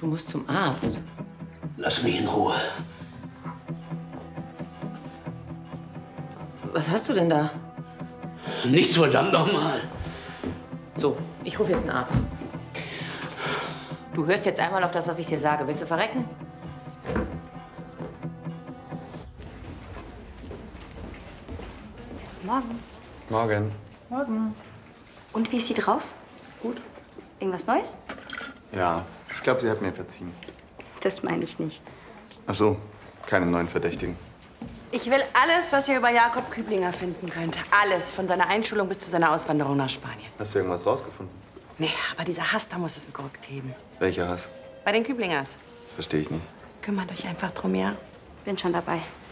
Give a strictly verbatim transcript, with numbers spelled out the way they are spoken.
Du musst zum Arzt. Lass mich in Ruhe. Was hast du denn da? Nichts, verdammt nochmal. So, ich rufe jetzt einen Arzt. Du hörst jetzt einmal auf das, was ich dir sage. Willst du verrecken? Morgen. Morgen. Morgen. Und wie ist sie drauf? Gut. Irgendwas Neues? Ja, ich glaube, sie hat mir verziehen. Das meine ich nicht. Ach so, keine neuen Verdächtigen. Ich will alles, was ihr über Jakob Küblinger finden könnt. Alles, von seiner Einschulung bis zu seiner Auswanderung nach Spanien. Hast du irgendwas rausgefunden? Nee, aber dieser Hass, da muss es einen Grund geben. Welcher Hass? Bei den Küblingers. Verstehe ich nicht. Kümmert euch einfach drum, ja? Bin schon dabei.